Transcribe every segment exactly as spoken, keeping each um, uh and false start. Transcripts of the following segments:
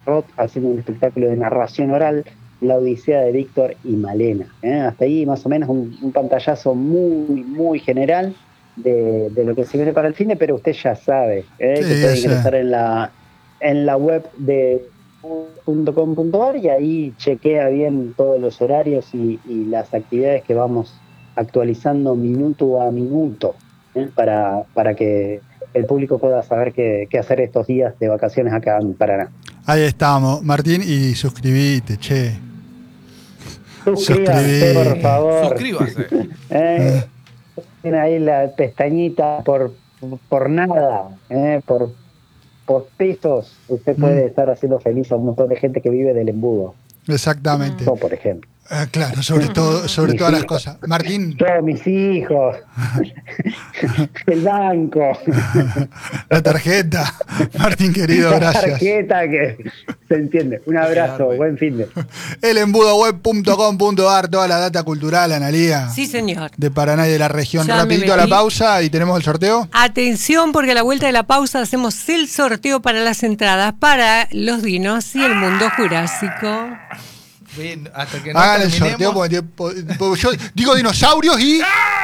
Roth haciendo un espectáculo de narración oral, La Odisea de Víctor y Malena. ¿eh? Hasta ahí más o menos un, un pantallazo muy, muy general de, de lo que se viene para el cine, pero usted ya sabe ¿eh? Sí, que puede ya ingresar sé. en la, en la web de punto com punto ar y ahí chequea bien todos los horarios y, y las actividades que vamos actualizando minuto a minuto ¿eh? para, para que el público pueda saber qué, qué hacer estos días de vacaciones acá en Paraná. Ahí estamos, Martín, y suscribite, che. Suscríbanse, por Suscribite. favor. Suscríbase. eh, tiene ahí la pestañita por, por nada, eh, por, por pesos. Usted puede Mm. estar haciendo feliz a un montón de gente que vive del embudo. Exactamente. Yo, por ejemplo. Ah, claro, sobre todo, sobre Mis todas las hijos. cosas. Martín, Yo, mis hijos. El banco. la tarjeta. Martín, querido, La gracias. tarjeta que se entiende. Un abrazo, buen fin de. el embudo web punto com punto ar, toda la data cultural, Analía. Sí, señor. De Paraná y de la región. Ya me Rapidito a la metí. pausa y tenemos el sorteo. Atención, porque a la vuelta de la pausa hacemos el sorteo para las entradas para los dinos y el mundo jurásico. Bien, hasta que no Hagan el terminemos. sorteo porque, porque yo digo dinosaurios y.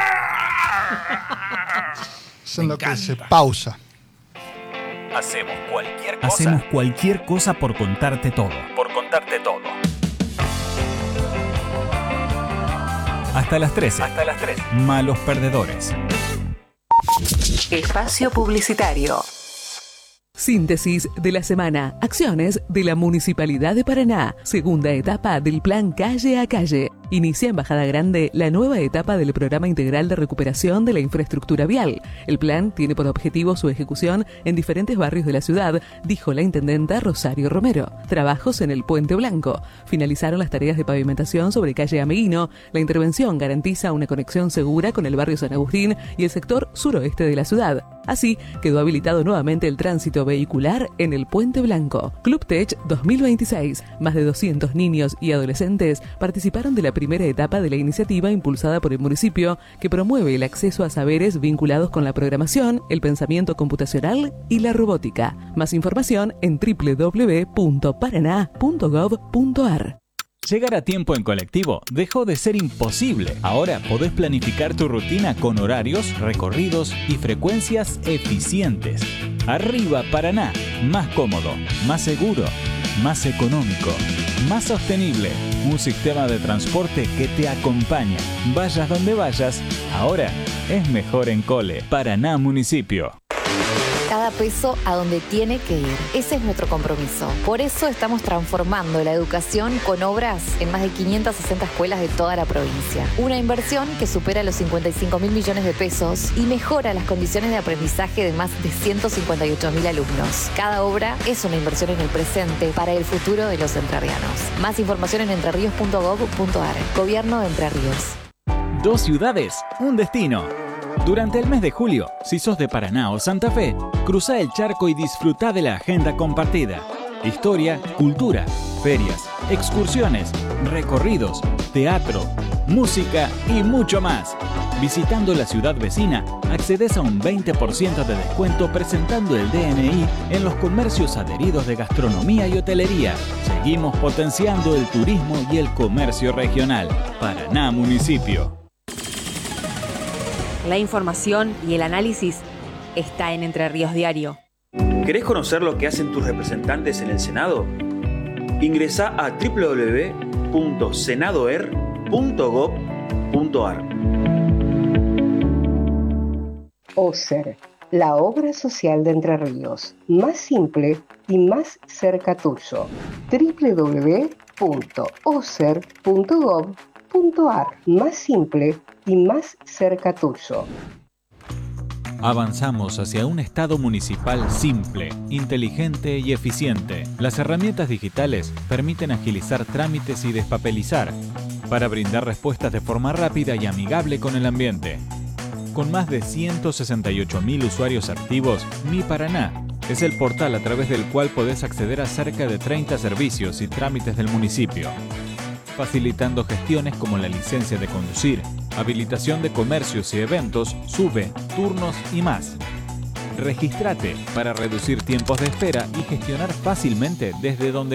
Son Me lo que encanta. se pausa. Hacemos cualquier cosa. Hacemos cualquier cosa por contarte todo. por contarte todo. Hasta las trece. Hasta las tres. Malos perdedores. Espacio publicitario. Síntesis de la semana. Acciones de la Municipalidad de Paraná. Segunda etapa del plan Calle a Calle. Inicia en Bajada Grande la nueva etapa del Programa Integral de Recuperación de la Infraestructura Vial. El plan tiene por objetivo su ejecución en diferentes barrios de la ciudad, dijo la intendenta Rosario Romero. Trabajos en el Puente Blanco. Finalizaron las tareas de pavimentación sobre calle Ameguino. La intervención garantiza una conexión segura con el barrio San Agustín y el sector suroeste de la ciudad. Así, quedó habilitado nuevamente el tránsito vehicular en el Puente Blanco. Club Tech dos mil veintiséis. Más de doscientos niños y adolescentes participaron de la primera etapa de la iniciativa impulsada por el municipio que promueve el acceso a saberes vinculados con la programación, el pensamiento computacional y la robótica. Más información en doble u doble u doble u punto paraná punto gov punto ar. Llegar a tiempo en colectivo dejó de ser imposible. Ahora podés planificar tu rutina con horarios, recorridos y frecuencias eficientes. Arriba Paraná, más cómodo, más seguro, más económico, más sostenible. Un sistema de transporte que te acompaña. Vayas donde vayas, ahora es mejor en Cole. Paraná Municipio. Cada peso a donde tiene que ir. Ese es nuestro compromiso. Por eso estamos transformando la educación con obras en más de quinientas sesenta escuelas de toda la provincia. Una inversión que supera los cincuenta y cinco mil millones de pesos y mejora las condiciones de aprendizaje de más de ciento cincuenta y ocho mil alumnos. Cada obra es una inversión en el presente para el futuro de los entrerrianos. Más información en entrerríos punto gov punto ar. Gobierno de Entre Ríos. Dos ciudades, un destino. Durante el mes de julio, si sos de Paraná o Santa Fe, cruzá el charco y disfrutá de la agenda compartida. Historia, cultura, ferias, excursiones, recorridos, teatro, música y mucho más. Visitando la ciudad vecina, accedes a un veinte por ciento de descuento presentando el D N I en los comercios adheridos de gastronomía y hotelería. Seguimos potenciando el turismo y el comercio regional. Paraná Municipio. La información y el análisis está en Entre Ríos Diario. ¿Querés conocer lo que hacen tus representantes en el Senado? Ingresá a doble u doble u doble u punto senadoer punto gov punto ar. OSER, la obra social de Entre Ríos, más simple y más cerca tuyo. doble u doble u doble u punto oser punto gov punto ar, más simple y más cerca tuyo. Avanzamos hacia un Estado municipal simple, inteligente y eficiente. Las herramientas digitales permiten agilizar trámites y despapelizar para brindar respuestas de forma rápida y amigable con el ambiente. Con más de ciento sesenta y ocho mil usuarios activos, Mi Paraná es el portal a través del cual podés acceder a cerca de treinta servicios y trámites del municipio, facilitando gestiones como la licencia de conducir, habilitación de comercios y eventos, SUBE, turnos y más. Regístrate para reducir tiempos de espera y gestionar fácilmente desde donde